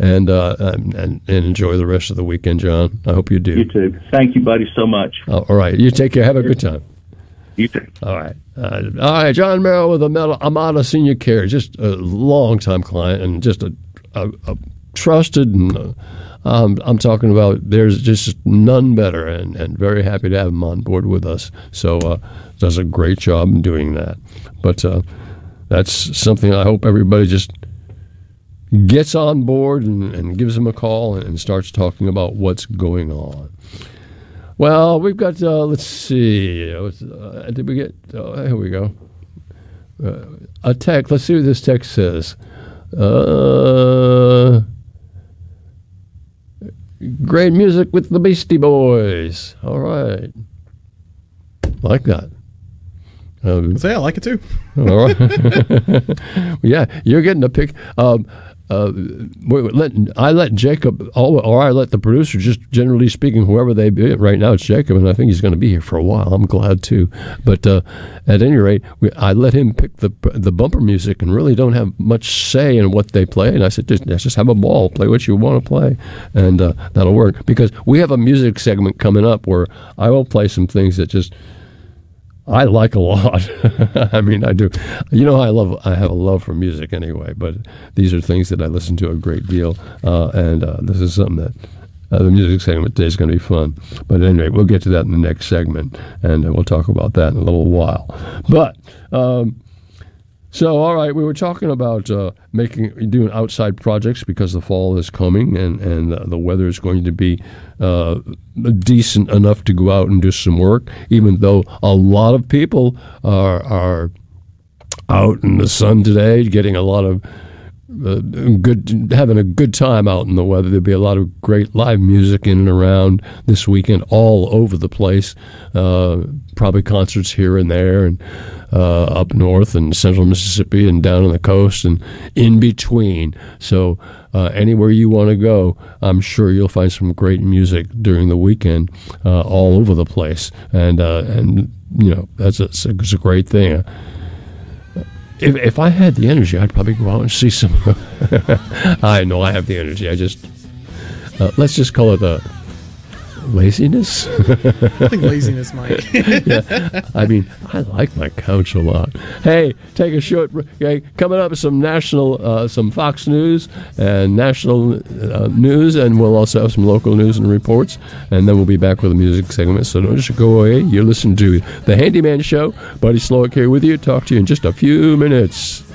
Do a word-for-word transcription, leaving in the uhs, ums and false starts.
and, uh, and and enjoy the rest of the weekend, John. I hope you do. You too. Thank you, buddy, so much. Uh, all right. You take care. Have a good time. You too. All right. Uh, all right. John Merrill with Amada Senior Care, just a long-time client and just a, a, a trusted and uh, um, I'm talking about there's just none better, and, and very happy to have him on board with us. So uh, does a great job in doing that. But uh, that's something I hope everybody just gets on board and, and gives him a call and, and starts talking about what's going on. Well, we've got, uh, let's see, uh, did we get, oh, here we go. Uh, a text, let's see what this text says. Uh... Great music with the Beastie Boys. All right. Like that. Um, I'll say I like it too. All right. Yeah, you're getting a pick. Um, uh, let, I let Jacob, or I let the producer, just generally speaking, whoever they be. Right now it's Jacob, and I think he's going to be here for a while. I'm glad too. But uh, at any rate, we, I let him pick the the bumper music and really don't have much say in what they play. And I said, just, just have a ball. Play what you want to play. And uh, that'll work. Because we have a music segment coming up where I will play some things that just I like a lot. I mean, I do. You know, I love. I have a love for music anyway. But these are things that I listen to a great deal, uh, and uh, this is something that uh, the music segment today is going to be fun. But anyway, we'll get to that in the next segment, and uh, we'll talk about that in a little while. But um, so, all right, we were talking about uh, making doing outside projects because the fall is coming, and and uh, the weather is going to be Uh, decent enough to go out and do some work, even though a lot of people are are out in the sun today, getting a lot of uh, good, having a good time out in the weather. There'll be a lot of great live music in and around this weekend, all over the place. Uh, probably concerts here and there, and uh, up north and central Mississippi, and down on the coast, and in between. So. Uh, anywhere you want to go, I'm sure you'll find some great music during the weekend, uh, all over the place, and uh, and you know that's a, it's a great thing. If if I had the energy, I'd probably go out and see some. I know I have the energy. I just uh, let's just call it a laziness. I think laziness might. Yeah, I mean, I like my couch a lot. Hey, take a short. Okay, coming up, some national, uh, some Fox News and national uh, news, and we'll also have some local news and reports, and then we'll be back with a music segment. So don't just go away. You're listening to the Handyman Show. Buddy Slowick here with you. Talk to you in just a few minutes.